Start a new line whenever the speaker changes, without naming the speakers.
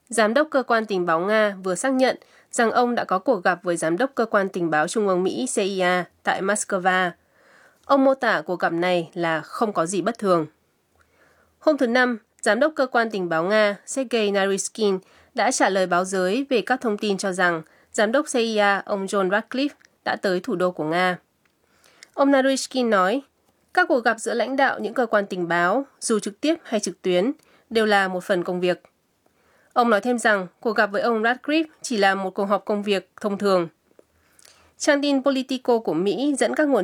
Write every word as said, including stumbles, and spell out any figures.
Giám đốc cơ quan tình báo Nga vừa xác nhận rằng ông đã có cuộc gặp với Giám đốc cơ quan tình báo Trung ương Mỹ C I A tại Moscow. Ông mô tả cuộc gặp này là không có gì bất thường. Hôm thứ Năm, Giám đốc cơ quan tình báo Nga Sergei Naryshkin đã trả lời báo giới về các thông tin cho rằng Giám đốc C I A ông John Ratcliffe đã tới thủ đô của Nga. Ông Naryshkin nói, các cuộc gặp giữa lãnh đạo những cơ quan tình báo, dù trực tiếp hay trực tuyến, đều là một phần công việc. Ông nói thêm rằng cuộc gặp với ông Ratcliffe chỉ là một cuộc họp công việc thông thường. Trang tin Politico của Mỹ dẫn các nguồn